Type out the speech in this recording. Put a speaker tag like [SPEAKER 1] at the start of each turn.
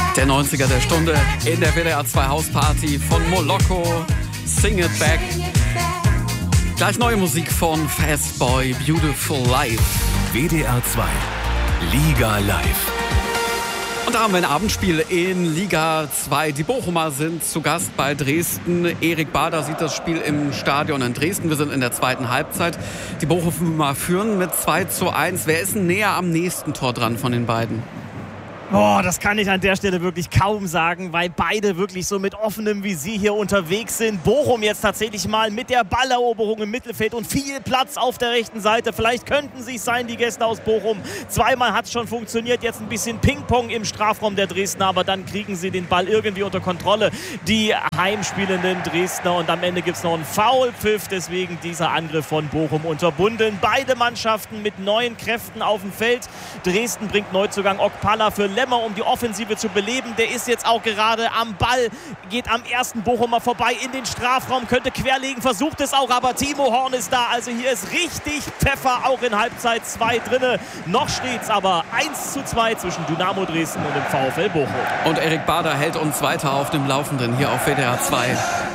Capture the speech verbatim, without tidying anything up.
[SPEAKER 1] Der neunziger der Stunde in der W D R zwei Hausparty von Moloko, Sing It Back. Gleich neue Musik von Fastboy, Beautiful Life.
[SPEAKER 2] W D R zwei, Liga Live.
[SPEAKER 1] Und da haben wir ein Abendspiel in Liga zwei. Die Bochumer sind zu Gast bei Dresden. Erik Bader sieht das Spiel im Stadion in Dresden. Wir sind in der zweiten Halbzeit. Die Bochumer führen mit zwei zu eins. Wer ist denn näher am nächsten Tor dran von den beiden?
[SPEAKER 3] Boah, das kann ich an der Stelle wirklich kaum sagen, weil beide wirklich so mit offenem Visier hier unterwegs sind. Bochum jetzt tatsächlich mal mit der Balleroberung im Mittelfeld und viel Platz auf der rechten Seite. Vielleicht könnten sie es sein, die Gäste aus Bochum. Zweimal hat es schon funktioniert, jetzt ein bisschen Ping-Pong im Strafraum der Dresdner, aber dann kriegen sie den Ball irgendwie unter Kontrolle, die heimspielenden Dresdner. Und am Ende gibt es noch einen Foulpfiff, deswegen dieser Angriff von Bochum unterbunden. Beide Mannschaften mit neuen Kräften auf dem Feld. Dresden bringt Neuzugang Okpala für Lemmer, um die Offensive zu beleben. Der ist jetzt auch gerade am Ball, geht am ersten Bochumer vorbei in den Strafraum, könnte querlegen, versucht es auch, aber Timo Horn ist da. Also hier ist richtig Pfeffer, auch in Halbzeit zwei drinne. Noch steht's aber eins zu zwei zwischen Dynamo Dresden und dem VfL Bochum.
[SPEAKER 1] Und Erik Bader hält uns weiter auf dem Laufenden hier auf W D R zwei.